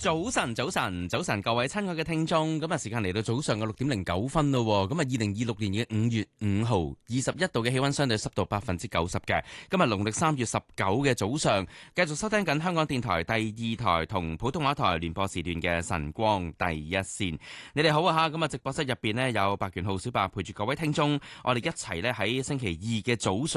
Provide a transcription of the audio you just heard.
早晨，早晨，早晨，各位親愛嘅聽眾，咁啊，時間嚟到早上嘅6:09咯，咁啊，2026年嘅5月5號，21度嘅氣溫，相對濕度90%嘅，今日農曆3月19嘅早上，繼續收聽緊香港電台第2台同普通話台聯播時段嘅晨光第一線。你哋好啊吓，咁啊，直播室入邊呢，有白權浩小白陪住各位聽眾，我哋一齊呢喺星期二嘅早上。